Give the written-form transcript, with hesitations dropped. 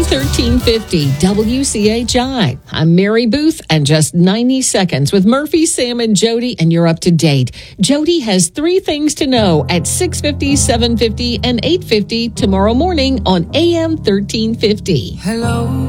1350 WCHI. I'm Mary Booth, and just 90 seconds with Murphy, Sam, and Jody, and you're up to date. Jody has 3 things to know at 6:50, 7:50, and 8:50 tomorrow morning on AM 1350. Hello.